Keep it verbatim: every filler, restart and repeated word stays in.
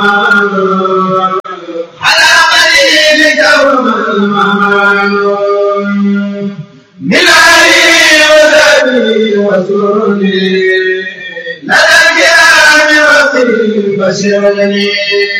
على قليل دوم المهمان بلادي وذبي وسرني لدى الكرام وصيب بشرني